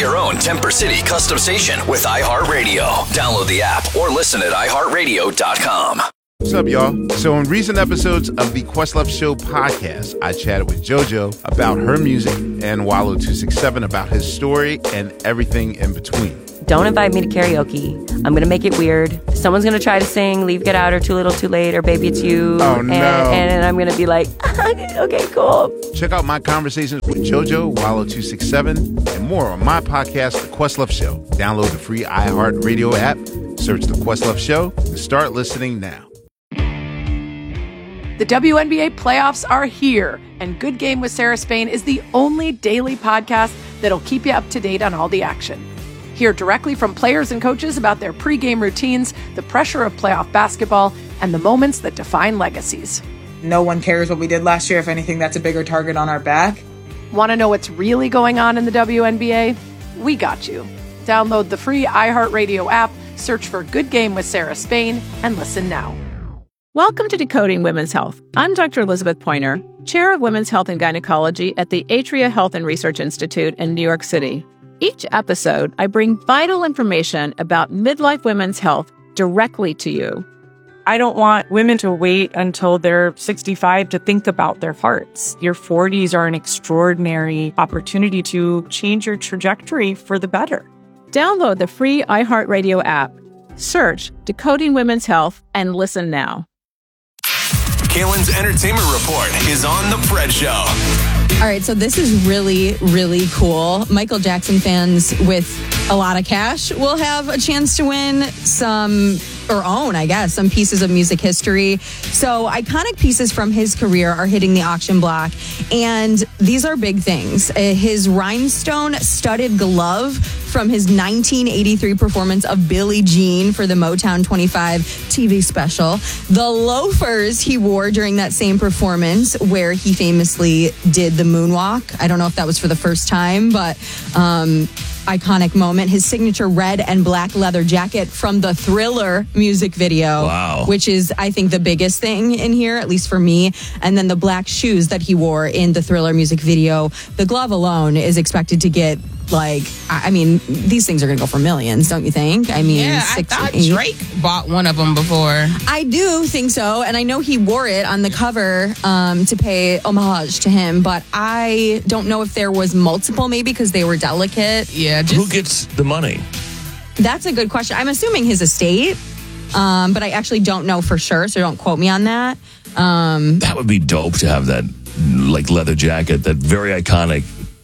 your own Temper City custom station with iHeartRadio. Download the app or listen at iHeartRadio.com. What's up, y'all? So in recent episodes of the Questlove Show podcast, I chatted with JoJo about her music and Wallo267 about his story and everything in between. Don't invite me to karaoke. I'm going to make it weird. Someone's going to try to sing Leave, Get Out, or Too Little, Too Late, or Baby It's You. Oh, no. And I'm going to be like, okay, cool. Check out my conversations with JoJo, Wallo267, and more on my podcast, The Questlove Show. Download the free iHeartRadio app, search The Questlove Show, and start listening now. The WNBA playoffs are here, and Good Game with Sarah Spain is the only daily podcast that'll keep you up to date on all the action. Hear directly from players and coaches about their pregame routines, the pressure of playoff basketball, and the moments that define legacies. No one cares what we did last year. If anything, that's a bigger target on our back. Want to know what's really going on in the WNBA? We got you. Download the free iHeartRadio app, search for Good Game with Sarah Spain, and listen now. Welcome to Decoding Women's Health. I'm Dr. Elizabeth Pointer, Chair of Women's Health and Gynecology at the Atria Health and Research Institute in New York City. Each episode, I bring vital information about midlife women's health directly to you. I don't want women to wait until they're 65 to think about their hearts. Your 40s are an extraordinary opportunity to change your trajectory for the better. Download the free iHeartRadio app, search Decoding Women's Health, and listen now. Kalen's Entertainment Report is on The Fred Show. All right, so this is really, really cool. Michael Jackson fans with a lot of cash will have a chance to win some, or own, I guess, some pieces of music history. So iconic pieces from his career are hitting the auction block, and these are big things. His rhinestone studded glove from his 1983 performance of Billie Jean for the Motown 25 TV special. The loafers he wore during that same performance where he famously did the moonwalk. I don't know if that was for the first time, but iconic moment. His signature red and black leather jacket from the Thriller music video. Wow. Which is, I think, the biggest thing in here, at least for me. And then the black shoes that he wore in the Thriller music video. The glove alone is expected to get, like, I mean, these things are going to go for millions, don't you think? I mean, yeah, I thought Drake bought one of them before. I do think so. And I know he wore it on the cover to pay homage to him. But I don't know if there was multiple, maybe because they were delicate. Yeah. Who gets the money? That's a good question. I'm assuming his estate. But I actually don't know for sure. So don't quote me on that. That would be dope to have that, like, leather jacket, that very iconic.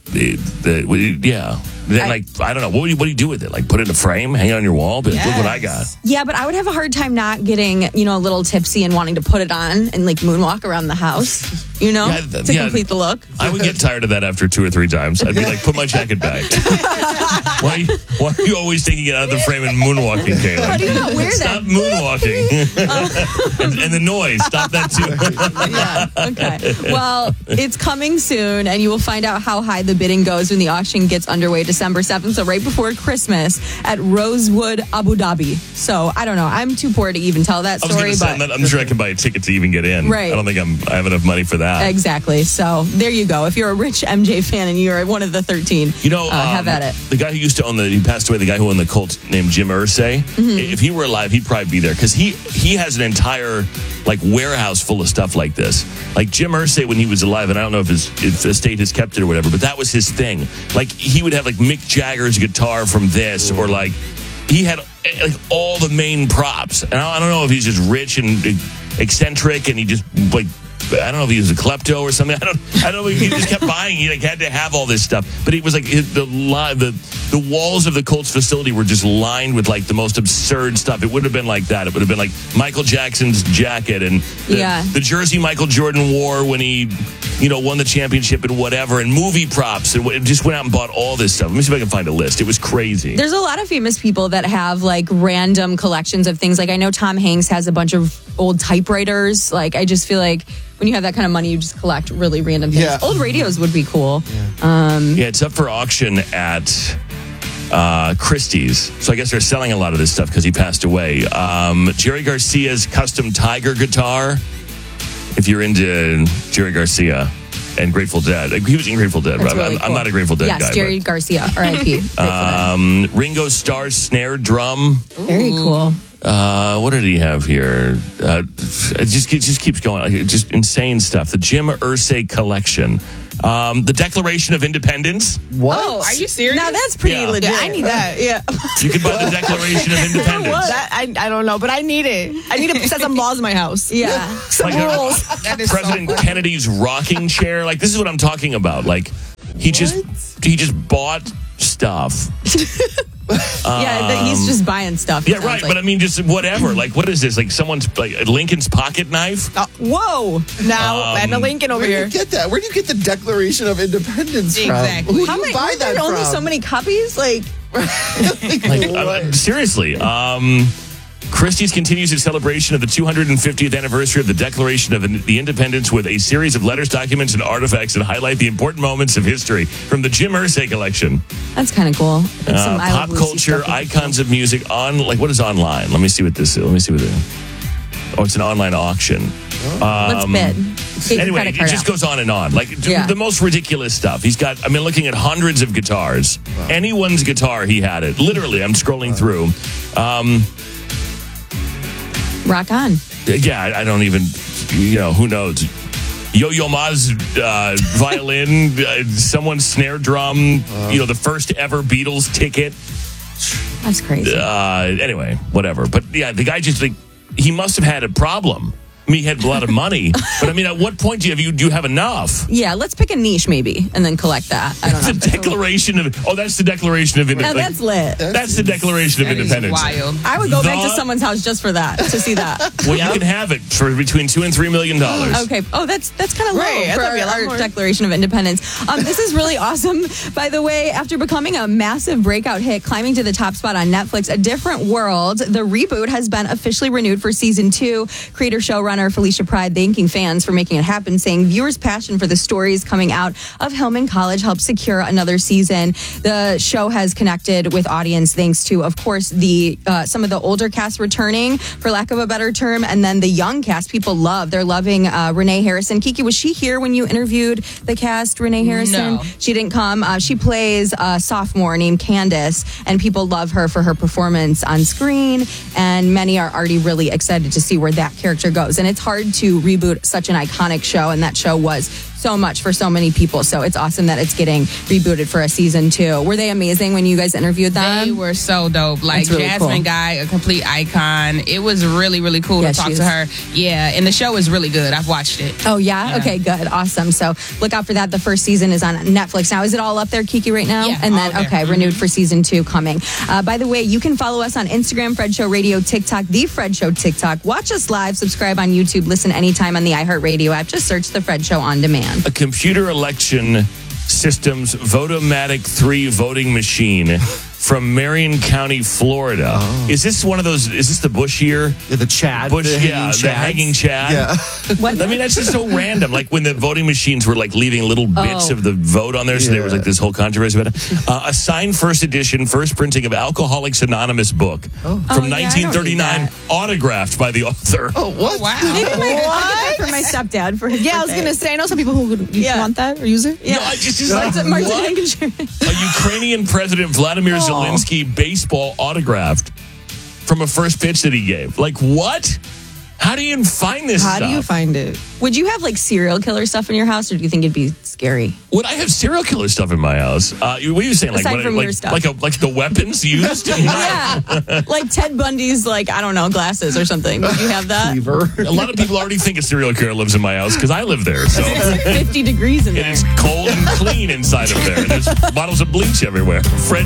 Yeah. Then, like, I don't know. What do you do with it? Like, put it in a frame, hang it on your wall? But look what I got. Yeah, but I would have a hard time not getting, a little tipsy and wanting to put it on and, like, moonwalk around the house, to complete the look. I would get tired of that after 2 or 3 times. I'd be like, put my jacket back. Why are you always taking it out of the frame and moonwalking, Kayla? How do you not wear Stop that? moonwalking. and the noise. Stop that, too. Yeah, okay. Well, it's coming soon, and you will find out how high the bidding goes when the auction gets underway December 7th, so right before Christmas at Rosewood, Abu Dhabi. So, I don't know. I'm too poor to even tell that story. I'm sure I can buy a ticket to even get in. Right. I don't think I have enough money for that. Exactly. So, there you go. If you're a rich MJ fan and you're one of the 13, have at it. The guy who used to own he passed away, the guy who owned the Colts named Jim Irsay. Mm-hmm. If he were alive, he'd probably be there because he has an entire, like, warehouse full of stuff like this. Like Jim Irsay when he was alive, and I don't know if his estate has kept it or whatever, but that was his thing. Like, he would have, like, Mick Jagger's guitar from this, or, like, he had, like, all the main props. And I don't know if he's just rich and eccentric and he just, like, I don't know if he was a klepto or something. I don't know if he just kept buying. He, like, had to have all this stuff. But it was like the walls of the Colts facility were just lined with, like, the most absurd stuff. It wouldn't have been like that. It would have been like Michael Jackson's jacket and the jersey Michael Jordan wore when he, won the championship and whatever, and movie props. And it just went out and bought all this stuff. Let me see if I can find a list. It was crazy. There's a lot of famous people that have, like, random collections of things. Like, I know Tom Hanks has a bunch of old typewriters. Like, I just feel like when you have that kind of money, you just collect really random things. Yeah. Old radios would be cool. Yeah, it's up for auction at Christie's. So I guess they're selling a lot of this stuff because he passed away. Jerry Garcia's custom Tiger guitar. If you're into Jerry Garcia. and Grateful Dead. He was in Grateful Dead. That's Right? really I'm cool. not a Grateful Dead guy. Yes, Jerry Garcia, R.I.P. Ringo Starr's snare drum. Very cool. What did he have here? It just keeps going. Like, just insane stuff. The Jim Irsay collection. The Declaration of Independence. What? Oh, are you serious? Now that's pretty legit. Yeah, I need that. Yeah. You can buy the Declaration of Independence. I don't know, but I need it. I need to set some laws in my house. Yeah. Some Like rules. President Kennedy's rocking chair. Like, this is what I'm talking about. Like, he just bought stuff. He's just buying stuff. Yeah, right. But I mean, just whatever. Like, what is this? Like, someone's like Lincoln's pocket knife. Whoa! Now and a Lincoln over here. Where do you get that? Where do you get the Declaration of Independence from? Exactly. Who do you buy that from? Only so many copies. Like Seriously. Christie's continues its celebration of the 250th anniversary of the Declaration of the Independence with a series of letters, documents, and artifacts that highlight the important moments of history from the Jim Irsay collection. That's kind of cool. Like some I Pop Love Lucy culture, stuff. icons of music on. Like, what is online? Let me see what this is. It's an online auction. Let's bid. Take your Anyway, credit it card just out. goes on and on. Like, Yeah. the most ridiculous stuff. He's got, looking at hundreds of guitars. Anyone's guitar, he had it. Literally, I'm scrolling through. Rock on. Yeah, I don't even, who knows? Yo-Yo Ma's violin, someone's snare drum, the first ever Beatles ticket. That's crazy. Anyway, whatever. But yeah, the guy just, he must have had a problem. I mean, he had a lot of money. But I mean, at what point do you have enough? Yeah, let's pick a niche maybe and then collect that. I don't know. The Declaration of... Oh, that's the Declaration of Independence. Now that's lit. That's the Declaration of Independence. Wild. I would go back to someone's house just for that, to see that. Well, you can have it for between $2 and $3 million. Okay. Oh, that's kind of low Right, for that'd be a lot our more. Declaration of Independence. This is really awesome. By the way, after becoming a massive breakout hit, climbing to the top spot on Netflix, A Different World, the reboot has been officially renewed for season 2. Creator showrunner Felicia Pride thanking fans for making it happen, saying viewers' passion for the stories coming out of Hillman College helped secure another season. The show has connected with audience thanks to, of course, the some of the older cast returning, for lack of a better term, and then the young cast people love. They're loving Renee Harrison. Kiki, was she here when you interviewed the cast, Renee Harrison? No. She didn't come. She plays a sophomore named Candace, and people love her for her performance on screen, and many are already really excited to see where that character goes. And it's hard to reboot such an iconic show, and that show was so much for so many people. So it's awesome that it's getting rebooted for a season 2. Were they amazing when you guys interviewed them? They were so dope. Like, That's really Jasmine cool. Guy, a complete icon. It was really, really cool Yeah, to talk she to is. her. Yeah, and the show is really good. I've watched it. Oh, yeah? Okay, good. Awesome. So look out for that. The first season is on Netflix. Now, is it all up there, Kiki, right now? Yeah, and all then, there. okay, renewed for season 2 coming. By the way, you can follow us on Instagram, Fred Show Radio, TikTok, The Fred Show TikTok. Watch us live, subscribe on YouTube, listen anytime on the iHeartRadio app. Just search The Fred Show on demand. A computer election systems Votomatic 3 voting machine from Marion County, Florida. Is this one of those? Is this the Bush year? Yeah, the Chad. Bush, the the hanging Chad. Yeah. What? I mean, that's just so random. Like when the voting machines were like leaving little bits of the vote on there, so there was like this whole controversy about it. A signed first edition, first printing of Alcoholics Anonymous book from yeah, I don't need 1939, that. autographed by the author. Oh, what? Wow. Maybe I could get that for my stepdad for his Yeah, I was birthday. gonna say. I know some people who would want that or use it. Yeah. No, I just like, Martin what? Hinkenshire. A Ukrainian President Vladimir Zelensky baseball autographed from a first pitch that he gave. Like, what? How do you even find this How stuff? do you find it? Would you have like serial killer stuff in your house, or do you think it'd be scary? Would I have serial killer stuff in my house? What are you saying? Like, Aside from like, your stuff. like the weapons used? Yeah, like Ted Bundy's, like, I don't know, glasses or something. Would you have that? A lot of people already think a serial killer lives in my house because I live there. So It's like 50 degrees in it there. is cold and clean inside of there. There's bottles of bleach everywhere. Fred